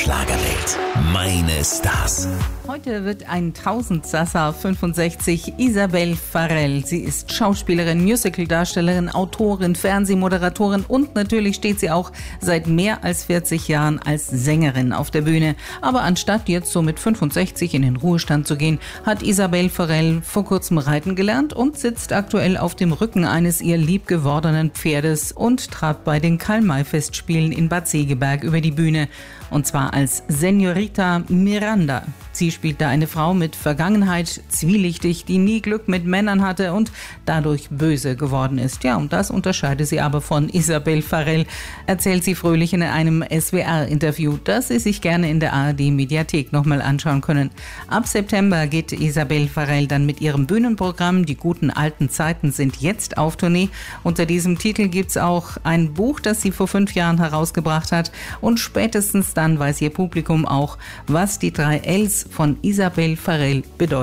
Schlagerwelt. Meine Stars. Heute wird ein Tausendsassa 65 Isabelle Farrell. Sie ist Schauspielerin, Musicaldarstellerin, Autorin, Fernsehmoderatorin und natürlich steht sie auch seit mehr als 40 Jahren als Sängerin auf der Bühne. Aber anstatt jetzt so mit 65 in den Ruhestand zu gehen, hat Isabelle Farrell vor kurzem reiten gelernt und sitzt aktuell auf dem Rücken eines ihr liebgewordenen Pferdes und trat bei den Karl-May-Festspielen in Bad Segeberg über die Bühne. Und zwar als Senorita Miranda. Sie spielt da eine Frau mit Vergangenheit, zwielichtig, die nie Glück mit Männern hatte und dadurch böse geworden ist. Ja, und das unterscheidet sie aber von Isabelle Farrell, erzählt sie fröhlich in einem SWR-Interview, das Sie sich gerne in der ARD-Mediathek nochmal anschauen können. Ab September geht Isabelle Farrell dann mit ihrem Bühnenprogramm Die guten alten Zeiten sind jetzt auf Tournee. Unter diesem Titel gibt's auch ein Buch, das sie vor 5 Jahren herausgebracht hat. Und spätestens dann weiß ihr Publikum auch, was die 3 Ls von Isabelle Farrell bedeuten.